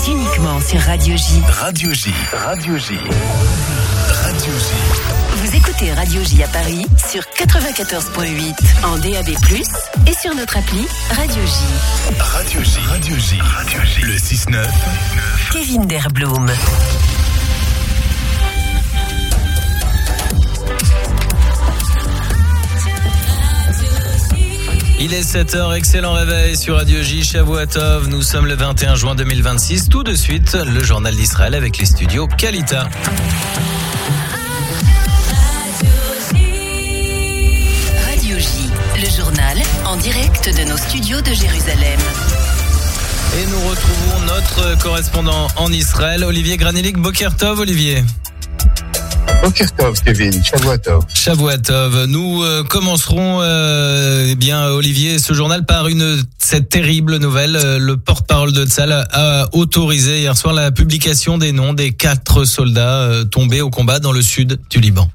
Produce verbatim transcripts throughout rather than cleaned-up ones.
uniquement sur Radio J. Radio J. Radio J. Radio J. Vous écoutez Radio J à Paris sur quatre-vingt-quatorze virgule huit en D A B plus, et sur notre appli Radio J. Radio J. Radio J. Radio J. Le six neuf. Kevin Derblum. Il est sept heures, excellent réveil sur Radio J, Shavua Tov. Nous sommes le vingt et un juin deux mille vingt-six. Tout de suite, le journal d'Israël avec les studios Kalita. Radio J, le journal en direct de nos studios de Jérusalem. Et nous retrouvons notre correspondant en Israël, Olivier Granelik. Boker Tov, Olivier. Boker Tov, Kevin. Shavua Tov. Shavua Tov. Nous euh, commencerons, euh, eh bien, Olivier, ce journal par une cette terrible nouvelle. Euh, le porte-parole de Tzahal a autorisé hier soir la publication des noms des quatre soldats euh, tombés au combat dans le sud du Liban.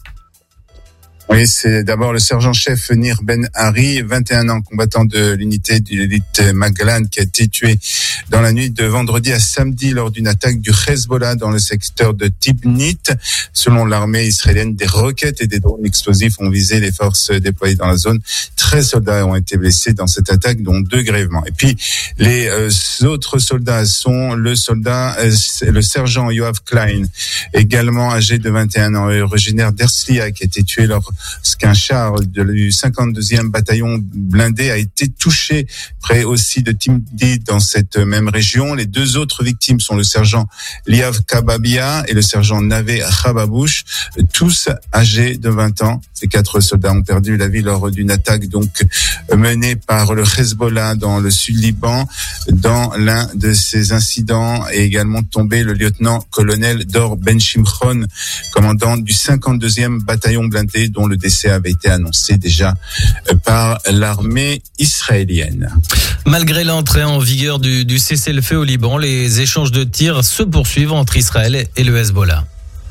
Oui, c'est d'abord le sergent-chef Nir Ben Hari, vingt et un ans, combattant de l'unité de l'élite Maglan, qui a été tué dans la nuit de vendredi à samedi lors d'une attaque du Hezbollah dans le secteur de Tibnit. Selon l'armée israélienne, des roquettes et des drones explosifs ont visé les forces déployées dans la zone. treize soldats ont été blessés dans cette attaque, dont deux grièvement. Et puis, les euh, autres soldats sont le soldat, euh, le sergent Yoav Klein, également âgé de vingt et un ans, originaire d'Herzliya, qui a été tué lors qu'un char du cinquante-deuxième bataillon blindé a été touché près aussi de Timdi dans cette même région. Les deux autres victimes sont le sergent Liav Kababia et le sergent Navé Khababouch, tous âgés de vingt ans. Ces quatre soldats ont perdu la vie lors d'une attaque donc menée par le Hezbollah dans le sud Liban. Dans l'un de ces incidents est également tombé le lieutenant-colonel Dor Ben Shimchon, commandant du cinquante-deuxième bataillon blindé, dont le décès avait été annoncé déjà par l'armée israélienne. Malgré l'entrée en vigueur du, du cessez-le-feu au Liban, les échanges de tirs se poursuivent entre Israël et le Hezbollah.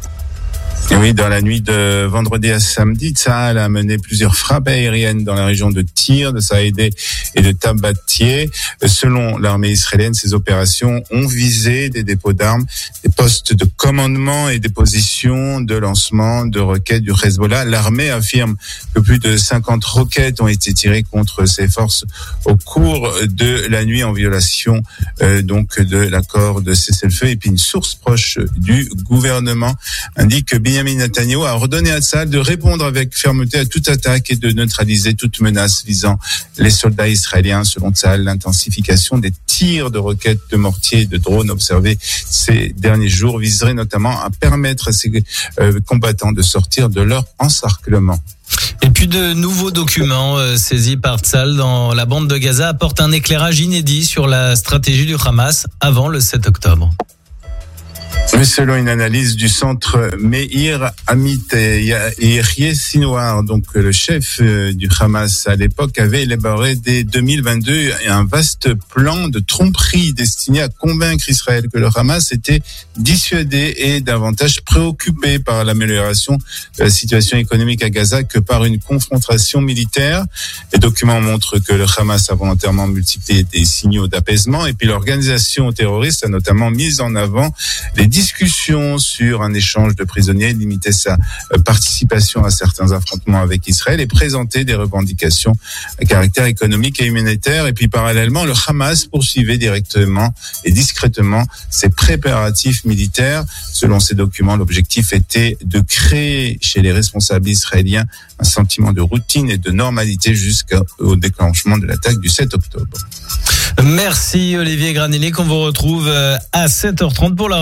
Et oui, dans la nuit de vendredi à samedi, Tzahal a mené plusieurs frappes aériennes dans la région de Tyr, de Saïdé et de Tabatier. Selon l'armée israélienne, ces opérations ont visé des dépôts d'armes, des postes de commandement et des positions de lancement de roquettes du Hezbollah. L'armée affirme que plus de cinquante roquettes ont été tirées contre ces forces au cours de la nuit, en violation euh, donc de l'accord de cessez-le-feu. Et puis une source proche du gouvernement indique que Benjamin Netanyahu a ordonné à Tzahal de répondre avec fermeté à toute attaque et de neutraliser toute menace visant les soldats israéliens. Selon Tzahal, l'intensification des tirs de roquettes, de mortiers et de drones observés ces derniers jours viserait notamment à permettre à ces euh, combattants de sortir de leur encerclement. Et puis de nouveaux documents euh, saisis par Tzahal dans la bande de Gaza apportent un éclairage inédit sur la stratégie du Hamas avant le sept octobre. Mais selon une analyse du centre Meir Amit Yehye Sinwar, donc le chef du Hamas à l'époque, avait élaboré dès deux mille vingt-deux un vaste plan de tromperie destiné à convaincre Israël que le Hamas était dissuadé et davantage préoccupé par l'amélioration de la situation économique à Gaza que par une confrontation militaire. Les documents montrent que le Hamas a volontairement multiplié des signaux d'apaisement, et puis l'organisation terroriste a notamment mis en avant les discussions sur un échange de prisonniers, limiter sa participation à certains affrontements avec Israël et présenter des revendications à caractère économique et humanitaire. Et puis parallèlement, le Hamas poursuivait directement et discrètement ses préparatifs militaires. Selon ces documents, l'objectif était de créer chez les responsables israéliens un sentiment de routine et de normalité jusqu'au déclenchement de l'attaque du sept octobre. Merci Olivier Granelik, on vous retrouve à sept heures trente pour la